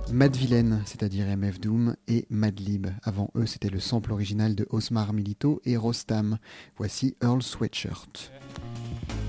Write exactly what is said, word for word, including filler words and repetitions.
Madvillain, c'est-à-dire M F Doom, et Madlib. Avant eux, c'était le sample original de Osmar Milito et Rostam. Voici Earl Sweatshirt.